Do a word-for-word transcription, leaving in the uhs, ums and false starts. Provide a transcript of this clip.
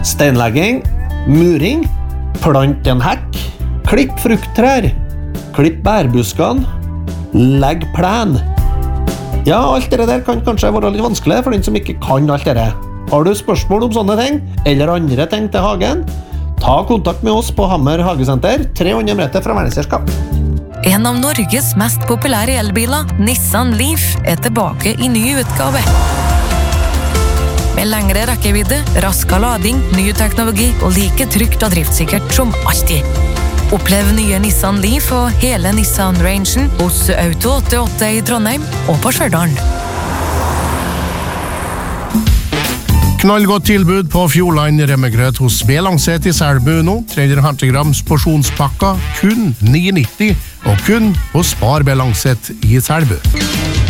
Steinlegging, muring, plant en hekk, klipp frukttrær, klipp bærbuskene, legg plen. Ja, alt det der kan kanskje være litt vanskelig for den som ikke kan alt det. Har du spørsmål om sånne ting, eller andre ting til hagen? Ta kontakt med oss på Hammer Hagesenter, tre hundre meter fra Verdensherskap. En av Norges mest populære elbiler, Nissan Leaf, er tilbake i ny utgave. Med lengre rekkevidde, raskere lading, ny teknologi og like trygt og driftssikkert som alltid. Opplev nye Nissan Leaf og hele Nissan-rangen hos Auto åttiåtte i Trondheim og på Stjørdal. Knallgodt tilbud på Fjordland remmegrøt hos B. Langset i Selbu nå. tre hundre femti grams porsjonspakka, kun ni nitti, og kun hos Spar B. Langset i Selbu.